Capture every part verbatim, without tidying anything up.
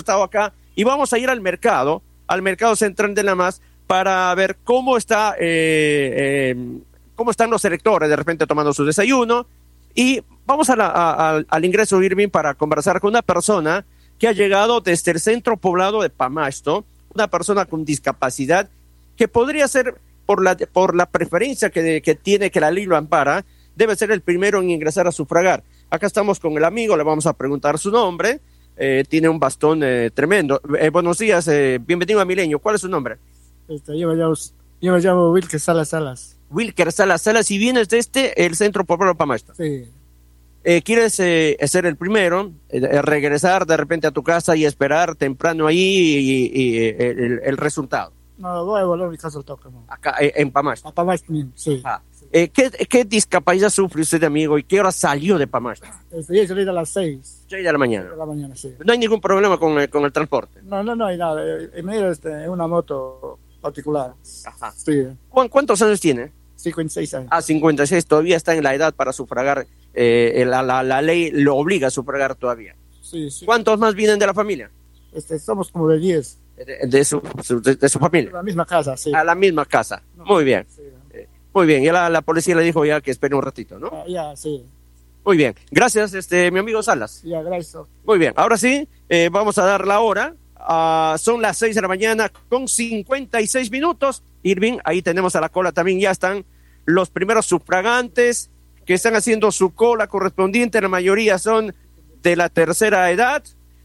estado acá y vamos a ir al mercado, al mercado central de Lamas, para ver cómo está, eh, eh, cómo están los electores de repente tomando su desayuno. Y vamos a la, a, a, al ingreso, Irving, para conversar con una persona que ha llegado desde el centro poblado de Pamasto, una persona con discapacidad que podría ser, por la, por la preferencia que, que tiene, que la ley lo ampara, debe ser el primero en ingresar a sufragar. Acá estamos con el amigo, le vamos a preguntar su nombre. Eh, tiene un bastón eh, tremendo. Eh, buenos días, eh, bienvenido a Milenio. ¿Cuál es su nombre? Este, yo, me llamo, yo me llamo Wilker Salas Salas. Wilker Salas Salas, y vienes desde el centro poblado de Pamasto. Sí. Eh, ¿Quieres eh, ser el primero, eh, regresar de repente a tu casa y esperar temprano ahí y, y, y el, el resultado? No, voy a volver a mi casa al toque. ¿No? Acá, eh, en Pamasto. A Pamasto, sí. Ah. Eh, ¿qué, ¿Qué discapacidad sufre usted, amigo, y qué hora salió de Pamasto? Este, yo salí a las seis. seis de la mañana. De la mañana, sí. No hay ningún problema con el, con el transporte. No, no, no hay nada. En medio este, una moto particular. Ajá. Sí. ¿Cu ¿Cuántos años tiene? cincuenta y seis años. Ah, cincuenta y seis, todavía está en la edad para sufragar. Eh, la, la, la ley lo obliga a sufragar todavía. Sí, sí. ¿Cuántos más vienen de la familia? Este, somos como de diez. De, de, su, su, de, de su familia. A la misma casa, sí. A la misma casa. No, muy bien. Sí. Eh, muy bien. Ya la, la policía le dijo ya que espere un ratito, ¿no? Ah, ya, sí. Muy bien. Gracias, este, mi amigo Salas. Ya, gracias. Muy bien. Ahora sí, eh, vamos a dar la hora. Uh, son las seis de la mañana con cincuenta y seis minutos. Irving, ahí tenemos a la cola también. Ya están los primeros sufragantes que están haciendo su cola correspondiente. La mayoría son de la tercera edad.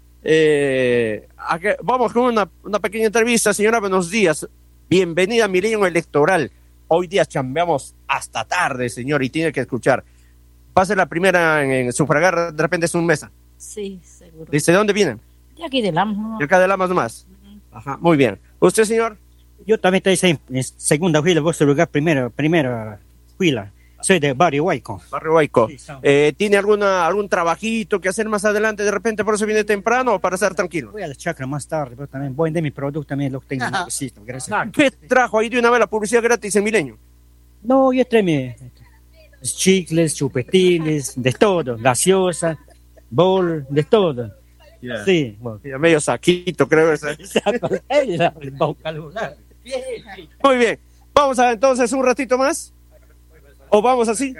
Eh, aquí, vamos con una, una pequeña entrevista. Señora, buenos días. Bienvenida a Milenio Electoral. Hoy día chambeamos hasta tarde, señor, y tiene que escuchar. Va a ser la primera en, en sufragar, de repente es un mesa. Sí, seguro. ¿Desde dónde vienen? De aquí de Lamas, ¿no? De acá de Lamas nomás. Uh-huh. Ajá, muy bien. ¿Usted, señor? Yo también estoy en segunda fila, vuestro lugar primero, primera fila. Soy de Barrio Huayco. Barrio Huayco. Sí, eh, ¿Tiene alguna algún trabajito que hacer más adelante? ¿De repente por eso viene temprano o para estar tranquilo? Voy a la chacra más tarde, pero también voy a vender mi producto, también lo tengo. Necesito, gracias. ¿Qué trajo ahí de una vez la publicidad gratis en Milenio? No, yo trae chicles, chupetines, de todo, gaseosa, bol, de todo. Yeah. Sí, bueno. Yeah, medio saquito, creo. Muy bien. Vamos a entonces un ratito más. ¿O vamos así?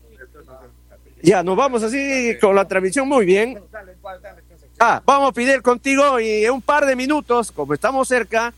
Ya, nos vamos así con la transmisión. Muy bien. Ah, vamos a pedir contigo y en un par de minutos, como estamos cerca,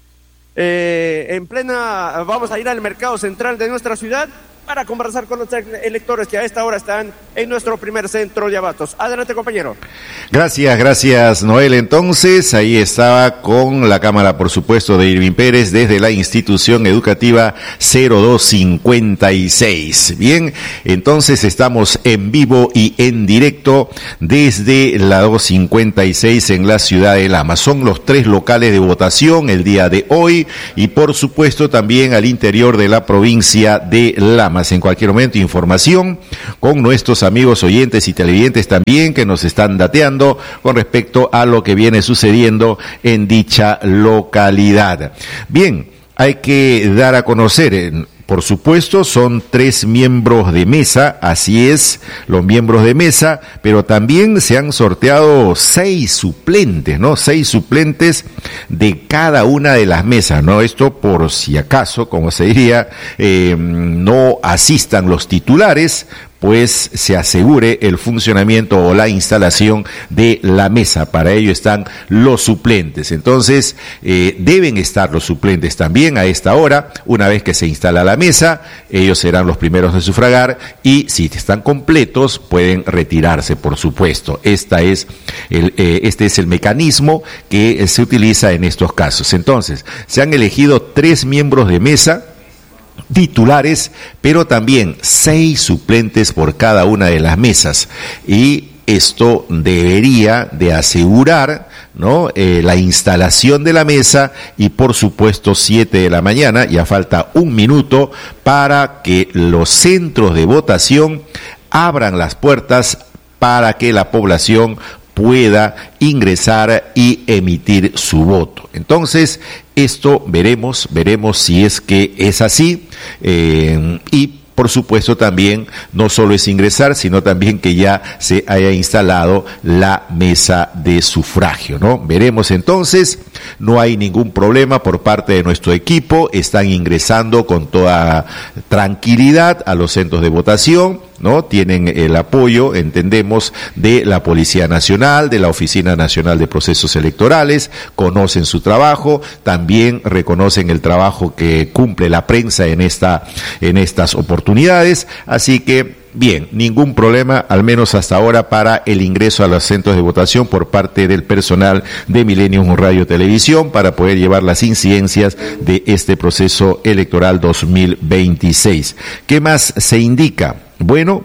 eh, en plena, vamos a ir al mercado central de nuestra ciudad para conversar con los electores que a esta hora están en nuestro primer centro de abastos. Adelante, compañero. Gracias, gracias, Noel. Entonces, ahí estaba con la cámara, por supuesto, de Irving Pérez desde la institución educativa cero dos cincuenta y seis. Bien, entonces estamos en vivo y en directo desde la dos cincuenta y seis en la ciudad de Lamas. Son los tres locales de votación el día de hoy y, por supuesto, también al interior de la provincia de Lamas. En cualquier momento, información con nuestros amigos oyentes y televidentes también que nos están dateando con respecto a lo que viene sucediendo en dicha localidad. Bien, hay que dar a conocer, por supuesto, son tres miembros de mesa, así es, los miembros de mesa, pero también se han sorteado seis suplentes, ¿no? Seis suplentes de cada una de las mesas, ¿no? Esto por si acaso, como se diría, eh, no asistan los titulares, pues se asegure el funcionamiento o la instalación de la mesa. Para ello están los suplentes. Entonces, eh, deben estar los suplentes también a esta hora. Una vez que se instala la mesa, ellos serán los primeros de sufragar y si están completos, pueden retirarse, por supuesto. Esta es el, eh, este es el mecanismo que se utiliza en estos casos. Entonces, se han elegido tres miembros de mesa titulares, pero también seis suplentes por cada una de las mesas, y esto debería de asegurar, ¿no?, eh, la instalación de la mesa y, por supuesto, siete de la mañana, ya falta un minuto para que los centros de votación abran las puertas para que la población pueda ingresar y emitir su voto. Entonces, esto veremos, veremos si es que es así, eh, y por supuesto también no solo es ingresar, sino también que ya se haya instalado la mesa de sufragio, ¿no? Veremos entonces, no hay ningún problema por parte de nuestro equipo, están ingresando con toda tranquilidad a los centros de votación, ¿no? Tienen el apoyo, entendemos, de la Policía Nacional, de la Oficina Nacional de Procesos Electorales, conocen su trabajo, también reconocen el trabajo que cumple la prensa en esta, en estas oportunidades, así que bien, ningún problema, al menos hasta ahora, para el ingreso a los centros de votación por parte del personal de Millennium Radio Televisión para poder llevar las incidencias de este proceso electoral dos mil veintiséis. ¿Qué más se indica? Bueno,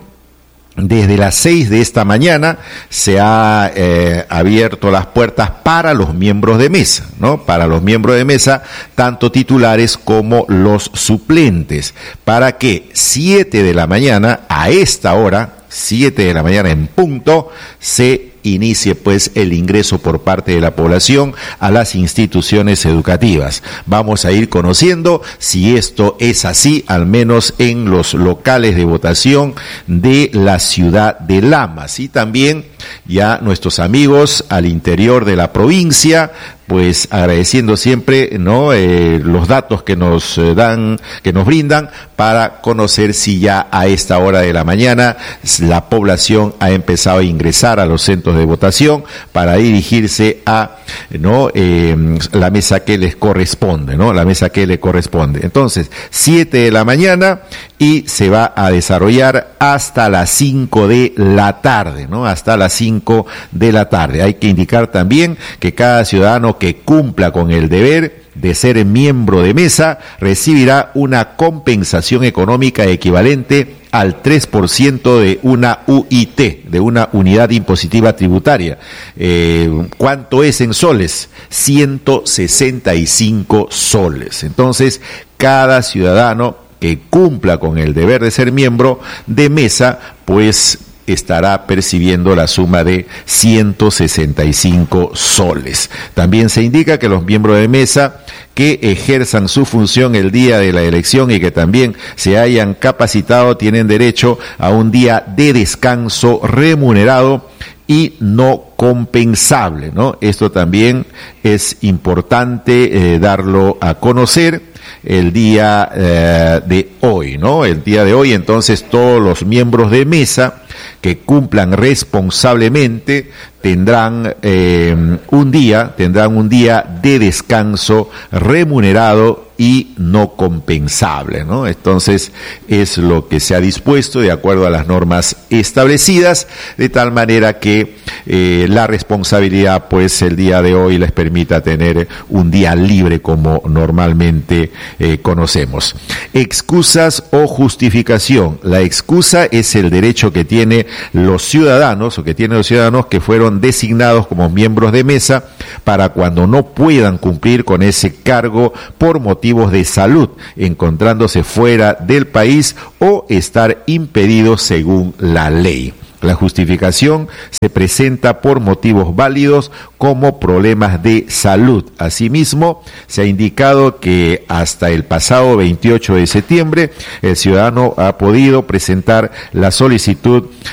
desde las seis de esta mañana se ha eh, abierto las puertas para los miembros de mesa, ¿no? Para los miembros de mesa, tanto titulares como los suplentes, para que siete de la mañana, a esta hora, siete de la mañana en punto, se inicie pues el ingreso por parte de la población a las instituciones educativas. Vamos a ir conociendo si esto es así, al menos en los locales de votación de la ciudad de Lamas, y también ya nuestros amigos al interior de la provincia, pues agradeciendo siempre, ¿no?, eh, los datos que nos eh, dan, que nos brindan para conocer si ya a esta hora de la mañana la población ha empezado a ingresar a los centros de votación para dirigirse a, ¿no?, eh, la mesa que les corresponde, ¿no?, la mesa que le corresponde. Entonces, siete de la mañana y se va a desarrollar hasta las cinco de la tarde, ¿no?, hasta las cinco de la tarde. Hay que indicar también que cada ciudadano que cumpla con el deber de ser miembro de mesa recibirá una compensación económica equivalente al tres por ciento de una U I T, de una unidad impositiva tributaria. Eh, ¿Cuánto es en soles? ciento sesenta y cinco soles. Entonces, cada ciudadano que cumpla con el deber de ser miembro de mesa, pues estará percibiendo la suma de ciento sesenta y cinco soles. También se indica que los miembros de mesa que ejerzan su función el día de la elección y que también se hayan capacitado tienen derecho a un día de descanso remunerado y no compensable, ¿no? Esto también es importante eh, darlo a conocer el día eh, de hoy, ¿no? El día de hoy, entonces, todos los miembros de mesa que cumplan responsablemente tendrán eh, un día, tendrán un día de descanso remunerado y no compensable, ¿no? Entonces, es lo que se ha dispuesto de acuerdo a las normas establecidas, de tal manera que eh, la responsabilidad, pues, el día de hoy les permita tener un día libre como normalmente eh, conocemos. Excusas o justificación. La excusa es el derecho que tienen los ciudadanos, o que tienen los ciudadanos que fueron designados como miembros de mesa para cuando no puedan cumplir con ese cargo por motivos de salud, encontrándose fuera del país o estar impedidos según la ley. La justificación se presenta por motivos válidos como problemas de salud. Asimismo, se ha indicado que hasta el pasado veintiocho de septiembre el ciudadano ha podido presentar la solicitud